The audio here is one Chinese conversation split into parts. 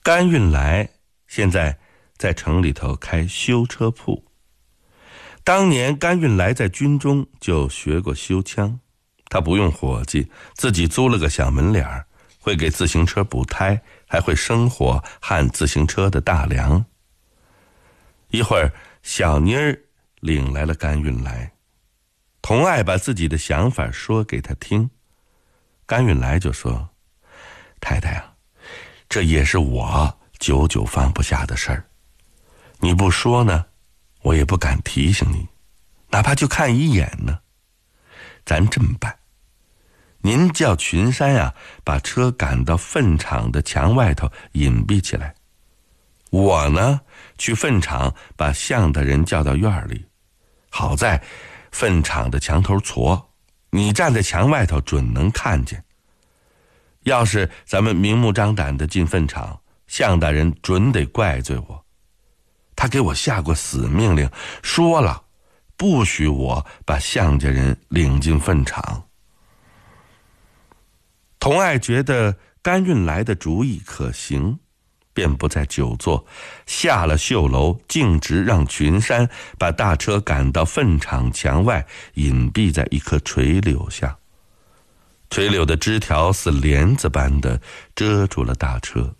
甘运来现在在城里头开修车铺。当年甘运来在军中就学过修枪，他不用伙计，自己租了个小门脸，会给自行车补胎，还会生火焊自行车的大梁。一会儿，小妮儿领来了甘运来，童爱把自己的想法说给他听。甘运来就说：太太啊，这也是我久久放不下的事儿，你不说呢，我也不敢提醒你，哪怕就看一眼呢。咱这么办，您叫群山啊，把车赶到粪场的墙外头隐蔽起来，我呢去粪场把向大人叫到院里，好在粪场的墙头矬，你站在墙外头准能看见。要是咱们明目张胆的进粪场，向大人准得怪罪我，他给我下过死命令，说了不许我把向家人领进粪场。童爱觉得甘运来的主意可行，便不再久坐，下了绣楼，径直让群山把大车赶到粪场墙外，隐蔽在一棵垂柳下。垂柳的枝条似帘子般的遮住了大车。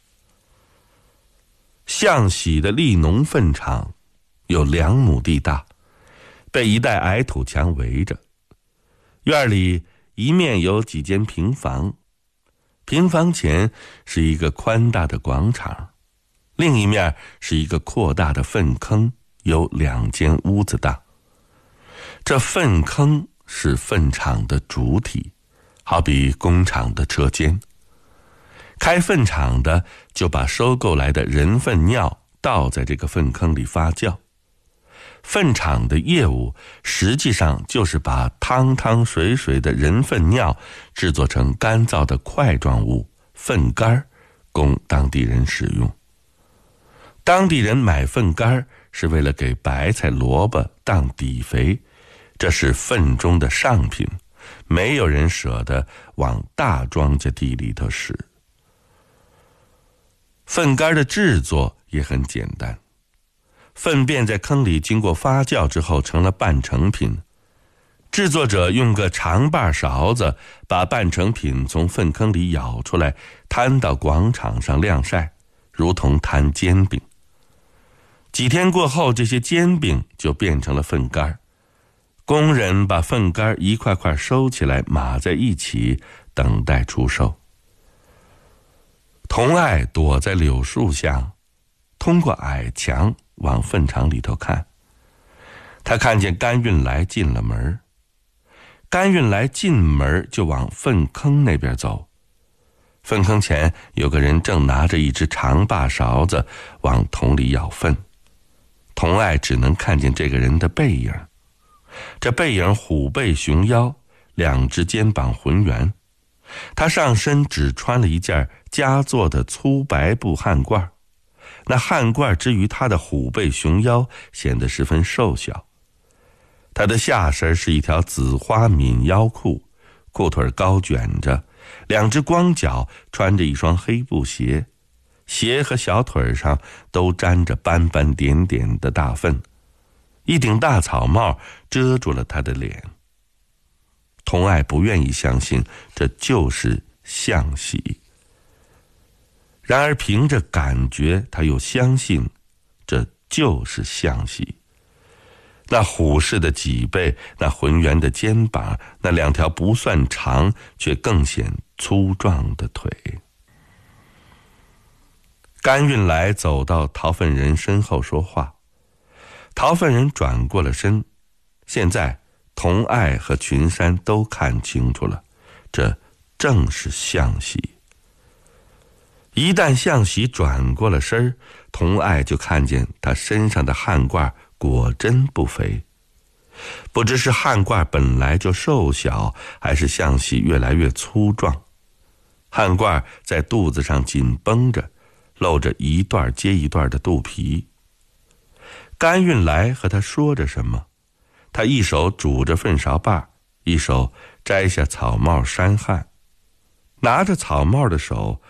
向喜的利农粪场有2亩地大，被一带矮土墙围着。院里一面有几间平房，平房前是一个宽大的广场，另一面是一个扩大的粪坑，有2间屋子大。这粪坑是粪场的主体，好比工厂的车间。开粪场的就把收购来的人粪尿倒在这个粪坑里发酵。粪场的业务实际上就是把汤汤水水的人粪尿制作成干燥的块状物粪干，供当地人使用。当地人买粪干是为了给白菜萝卜当底肥，这是粪中的上品，没有人舍得往大庄稼地里头使。粪干的制作也很简单，粪便在坑里经过发酵之后成了半成品，制作者用个长把勺子把半成品从粪坑里舀出来，摊到广场上晾晒，如同摊煎饼。几天过后，这些煎饼就变成了粪干，工人把粪干一块块收起来码在一起，等待出售。童爱躲在柳树下，通过矮墙往粪场里头看。他看见甘运来进了门，甘运来进门就往粪坑那边走。粪坑前有个人正拿着一只长把勺子往桶里舀粪，童爱只能看见这个人的背影。这背影虎背熊腰，2只肩膀浑圆，他上身只穿了一件佳作的粗白布汗褂，那汗褂之于他的虎背熊腰显得十分瘦小。他的下身是一条紫花沁腰裤，裤腿高卷着，2只光脚穿着一双黑布鞋，鞋和小腿上都沾着斑斑点点的大粪，一顶大草帽遮住了他的脸。童爱不愿意相信这就是向喜，然而凭着感觉他又相信这就是向喜。那虎视的脊背，那浑圆的肩膀，那2条不算长却更显粗壮的腿。甘运来走到逃粪人身后说话，逃粪人转过了身。现在童爱和群山都看清楚了，这正是向喜。一旦向喜转过了身，童爱就看见他身上的汗褂果真不肥。不知是汗褂本来就瘦小，还是向喜越来越粗壮。汗褂在肚子上紧绷着，露着一段接一段的肚皮。甘运来和他说着什么，他一手拄着粪勺把，一手摘下草帽扇汗。拿着草帽的手